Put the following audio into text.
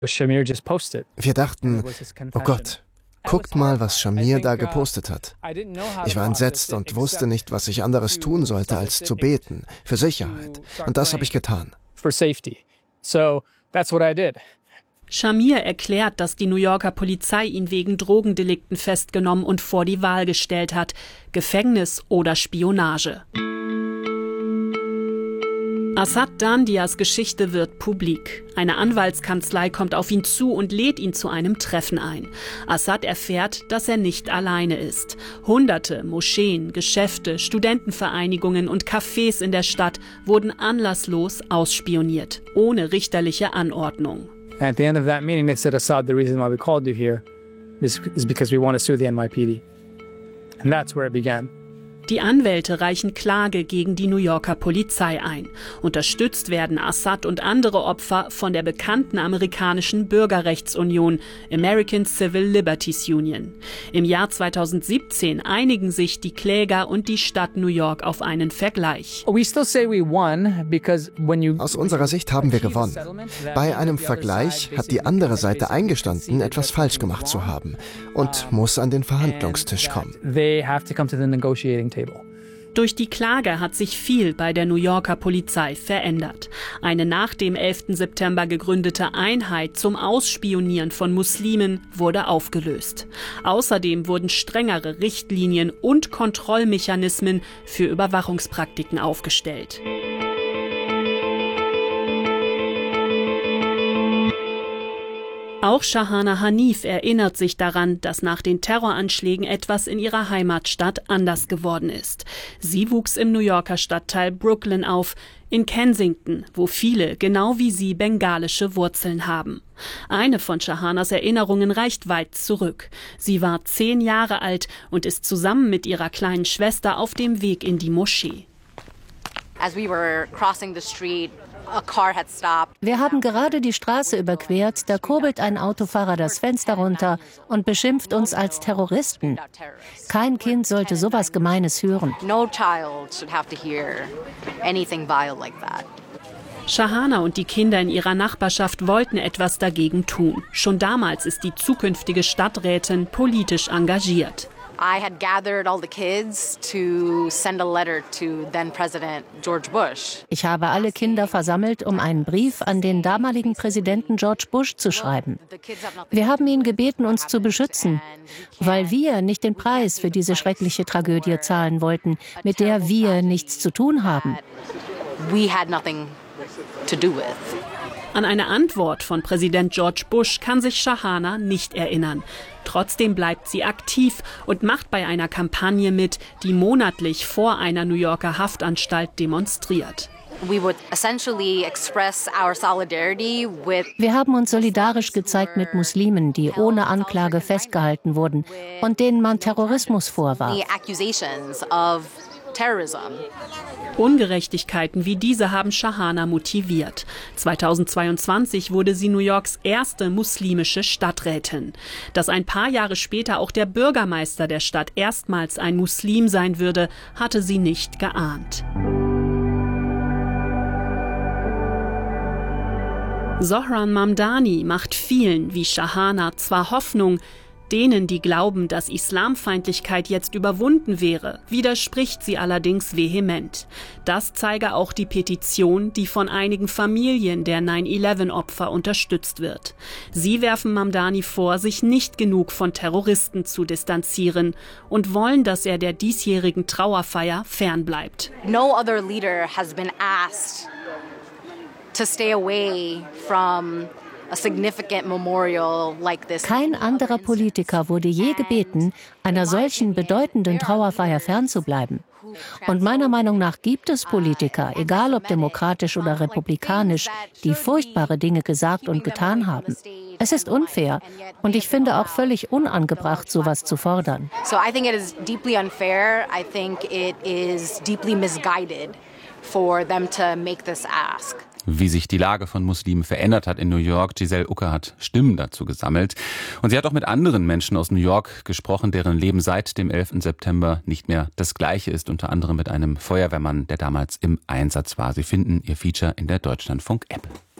Wir dachten, oh Gott, guckt mal, was Shamir da gepostet hat. Ich war entsetzt und wusste nicht, was ich anderes tun sollte, als zu beten, für Sicherheit. Und das habe ich getan. Shamir erklärt, dass die New Yorker Polizei ihn wegen Drogendelikten festgenommen und vor die Wahl gestellt hat: Gefängnis oder Spionage. Assad Dandias Geschichte wird publik. Eine Anwaltskanzlei kommt auf ihn zu und lädt ihn zu einem Treffen ein. Assad erfährt, dass er nicht alleine ist. Hunderte Moscheen, Geschäfte, Studentenvereinigungen und Cafés in der Stadt wurden anlasslos ausspioniert, ohne richterliche Anordnung. At the end of that meeting, they said, Assad, the reason why we called you here is because we want to sue the NYPD. And that's where it began. Die Anwälte reichen Klage gegen die New Yorker Polizei ein. Unterstützt werden Assad und andere Opfer von der bekannten amerikanischen Bürgerrechtsunion American Civil Liberties Union. Im Jahr 2017 einigen sich die Kläger und die Stadt New York auf einen Vergleich. Aus unserer Sicht haben wir gewonnen. Bei einem Vergleich hat die andere Seite eingestanden, etwas falsch gemacht zu haben und muss an den Verhandlungstisch kommen. Durch die Klage hat sich viel bei der New Yorker Polizei verändert. Eine nach dem 11. September gegründete Einheit zum Ausspionieren von Muslimen wurde aufgelöst. Außerdem wurden strengere Richtlinien und Kontrollmechanismen für Überwachungspraktiken aufgestellt. Auch Shahana Hanif erinnert sich daran, dass nach den Terroranschlägen etwas in ihrer Heimatstadt anders geworden ist. Sie wuchs im New Yorker Stadtteil Brooklyn auf, in Kensington, wo viele, genau wie sie, bengalische Wurzeln haben. Eine von Shahanas Erinnerungen reicht weit zurück. Sie war 10 Jahre alt und ist zusammen mit ihrer kleinen Schwester auf dem Weg in die Moschee. As we were crossing the street, wir haben gerade die Straße überquert, da kurbelt ein Autofahrer das Fenster runter und beschimpft uns als Terroristen. Kein Kind sollte sowas Gemeines hören. Shahana und die Kinder in ihrer Nachbarschaft wollten etwas dagegen tun. Schon damals ist die zukünftige Stadträtin politisch engagiert. I had gathered all the kids to send a letter to then President George Bush. Ich habe alle Kinder versammelt, um einen Brief an den damaligen Präsidenten George Bush zu schreiben. Wir haben ihn gebeten, uns zu beschützen, weil wir nicht den Preis für diese schreckliche Tragödie zahlen wollten, mit der wir nichts zu tun haben. We had nothing to do with. An eine Antwort von Präsident George Bush kann sich Shahana nicht erinnern. Trotzdem bleibt sie aktiv und macht bei einer Kampagne mit, die monatlich vor einer New Yorker Haftanstalt demonstriert. Wir haben uns solidarisch gezeigt mit Muslimen, die ohne Anklage festgehalten wurden und denen man Terrorismus vorwarf. Ungerechtigkeiten wie diese haben Shahana motiviert. 2022 wurde sie New Yorks erste muslimische Stadträtin. Dass ein paar Jahre später auch der Bürgermeister der Stadt erstmals ein Muslim sein würde, hatte sie nicht geahnt. Zohran Mamdani macht vielen wie Shahana zwar Hoffnung, denen, die glauben, dass Islamfeindlichkeit jetzt überwunden wäre, widerspricht sie allerdings vehement. Das zeige auch die Petition, die von einigen Familien der 9/11-Opfer unterstützt wird. Sie werfen Mamdani vor, sich nicht genug von Terroristen zu distanzieren und wollen, dass er der diesjährigen Trauerfeier fernbleibt. No other leader has been asked to stay away from kein anderer Politiker wurde je gebeten, einer solchen bedeutenden Trauerfeier fernzubleiben. Und meiner Meinung nach gibt es Politiker, egal ob demokratisch oder republikanisch, die furchtbare Dinge gesagt und getan haben. Es ist unfair und ich finde auch völlig unangebracht, sowas zu fordern. So I think it is deeply unfair. I think it is deeply misguided for them to make this ask. Wie sich die Lage von Muslimen verändert hat in New York. Giselle Ucker hat Stimmen dazu gesammelt. Und sie hat auch mit anderen Menschen aus New York gesprochen, deren Leben seit dem 11. September nicht mehr das gleiche ist. Unter anderem mit einem Feuerwehrmann, der damals im Einsatz war. Sie finden ihr Feature in der Deutschlandfunk-App.